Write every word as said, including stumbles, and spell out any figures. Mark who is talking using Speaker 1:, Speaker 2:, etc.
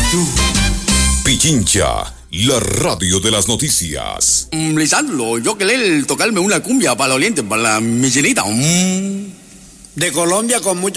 Speaker 1: Pichincha, la radio de las noticias.
Speaker 2: Mm, Lisandro, yo quería tocarme una cumbia para la oriente, para la Michelita. Mm.
Speaker 3: De Colombia con mucho